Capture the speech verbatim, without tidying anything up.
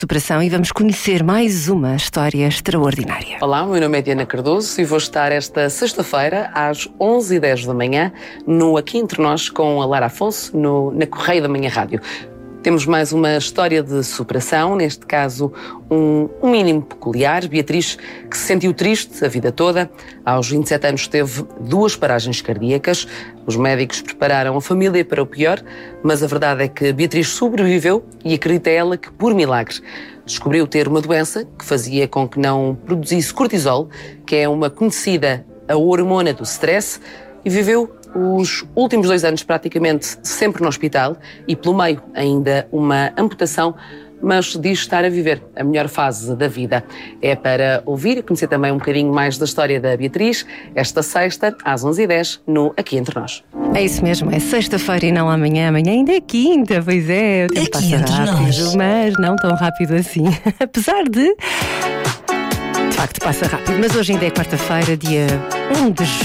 superação e vamos conhecer mais uma história extraordinária. Olá, o meu nome é Diana Cardoso e vou estar esta sexta-feira às onze e dez da manhã no Aqui Entre Nós com a Lara Afonso no, na Correio da Manhã Rádio. Temos mais uma história de superação, neste caso um, um mínimo peculiar. Beatriz, que se sentiu triste a vida toda, aos vinte e sete anos teve duas paragens cardíacas. Os médicos prepararam a família para o pior, mas a verdade é que Beatriz sobreviveu e acredita ela que, por milagre, descobriu ter uma doença que fazia com que não produzisse cortisol, que é uma conhecida a hormona do stress, e viveu os últimos dois anos praticamente sempre no hospital e pelo meio ainda uma amputação, mas diz estar a viver a melhor fase da vida. É para ouvir e conhecer também um bocadinho mais da história da Beatriz, esta sexta às onze e dez no Aqui Entre Nós. É isso mesmo, é sexta-feira e não amanhã, amanhã ainda é quinta, pois é, o tempo passa rápido, mas não tão rápido assim, apesar de... De facto passa rápido, mas hoje ainda é quarta-feira, dia um de